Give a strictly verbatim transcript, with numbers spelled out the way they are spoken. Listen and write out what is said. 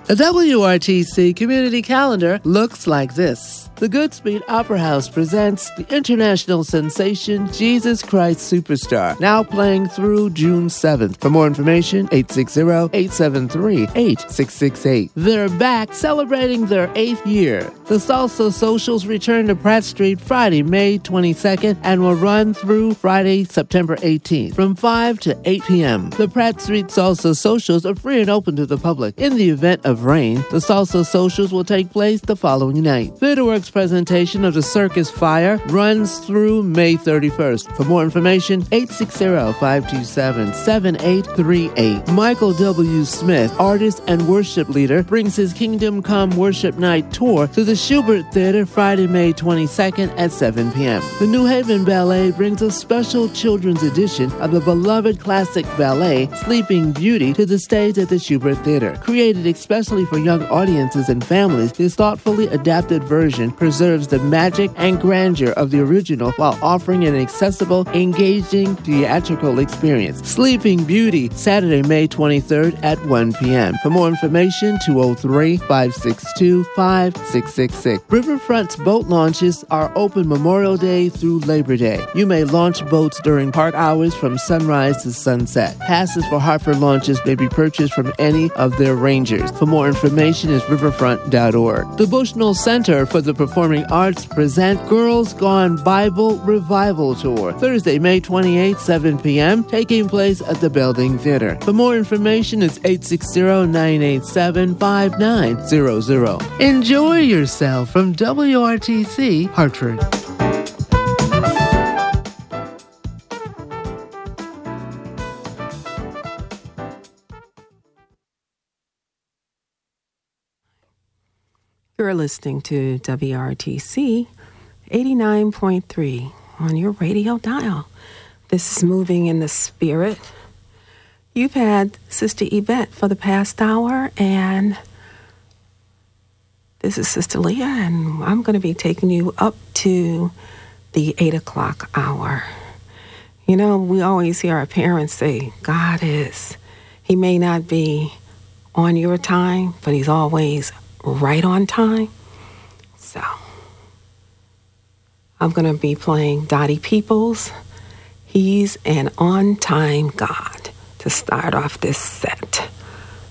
The W R T C community calendar looks like this. The Goodspeed Opera House presents the international sensation Jesus Christ Superstar, now playing through June seventh. For more information, eight six zero, eight seven three, eight six six eight. They're back celebrating their eighth year. The Salsa Socials return to Pratt Street Friday, May twenty-second, and will run through Friday, September eighteenth, from five to eight p.m. The Pratt Street Salsa Socials are free and open to the public. In the event of rain, the Salsa Socials will take place the following night. TheaterWorks presentation of the Circus Fire runs through May thirty-first. For more information, eight six zero, five two seven, seven eight three eight. Michael W. Smith, artist and worship leader, brings his Kingdom Come Worship Night tour to the Schubert Theater Friday, May twenty-second at seven p.m. The New Haven Ballet brings a special children's edition of the beloved classic ballet Sleeping Beauty to the stage at the Schubert Theater. Created especially for young audiences and families, this thoughtfully adapted version preserves the magic and grandeur of the original while offering an accessible, engaging theatrical experience. Sleeping Beauty, Saturday, May twenty-third at one p.m. For more information, two oh three, five six two, five six six six. Riverfront's boat launches are open Memorial Day through Labor Day. You may launch boats during park hours from sunrise to sunset. Passes for Hartford launches may be purchased from any of their rangers. For more information is riverfront dot org. The Bushnell Center for the Performing Arts present Girls Gone Bible Revival Tour, Thursday, May twenty-eighth, seven p.m., taking place at the Belding Theater. For more information is eight six zero, nine eight seven, five nine zero zero. Enjoy yourself from W R T C Hartford. You're listening to W R T C eighty-nine point three on your radio dial. This is Moving in the Spirit. You've had Sister Yvette for the past hour, and this is Sister Leah, and I'm going to be taking you up to the eight o'clock hour. You know, we always hear our parents say, God is, He may not be on your time, but He's always right on time. So I'm going to be playing Dottie Peoples. He's an on-time God to start off this set.